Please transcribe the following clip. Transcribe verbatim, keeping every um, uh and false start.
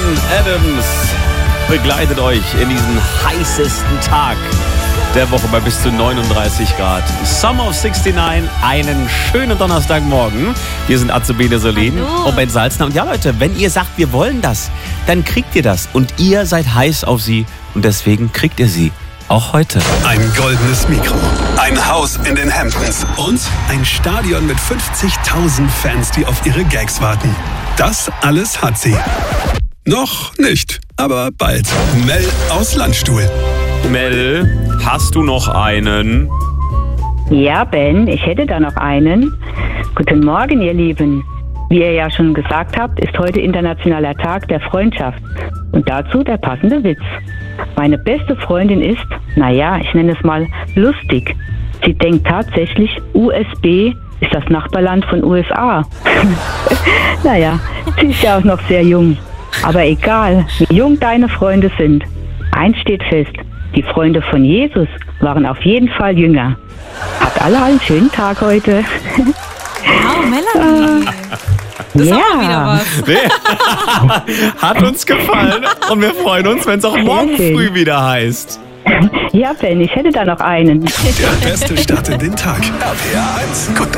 Adams begleitet euch in diesem heißesten Tag der Woche bei bis zu neununddreißig Grad. Summer of sixty-nine, einen schönen Donnerstagmorgen. Wir sind Azubine Solin Hallo. und Ben Salzner. Und ja, Leute, wenn ihr sagt, wir wollen das, dann kriegt ihr das. Und ihr seid heiß auf sie und deswegen kriegt ihr sie. Auch heute. Ein goldenes Mikro, ein Haus in den Hamptons und ein Stadion mit fünfzigtausend Fans, die auf ihre Gags warten. Das alles hat sie. Noch nicht, aber bald. Mel aus Landstuhl. Mel, hast du noch einen? Ja, Ben, ich hätte da noch einen. Guten Morgen, ihr Lieben. Wie ihr ja schon gesagt habt, ist heute Internationaler Tag der Freundschaft. Und dazu der passende Witz. Meine beste Freundin ist, naja, ich nenne es mal lustig. Sie denkt tatsächlich, U S B ist das Nachbarland von U S A. Naja, sie ist ja auch noch sehr jung. Aber egal, wie jung deine Freunde sind. Eins steht fest, die Freunde von Jesus waren auf jeden Fall jünger. Habt alle einen schönen Tag heute. Wow, Melanie. Das ist Ja. auch mal wieder was. Hat uns gefallen und wir freuen uns, wenn es auch morgen schön. früh wieder heißt. Ja, Ben, ich hätte da noch einen. Der beste Start in den Tag. R P R eins. Guten